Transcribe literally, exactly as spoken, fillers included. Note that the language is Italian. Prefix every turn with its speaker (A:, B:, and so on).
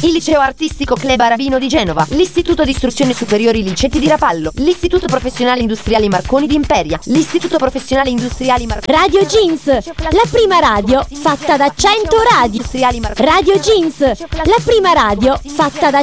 A: il Liceo Artistico Club Aravino di Genova, l'Istituto di Istruzione Superiori Licetti di Rapallo, l'Istituto Professionale Industriali Marconi di Imperia, l'Istituto Professionale Industriali Marconi.
B: Radio Jeans, la prima radio fatta da cento radio. Radio Jeans, la prima radio fatta da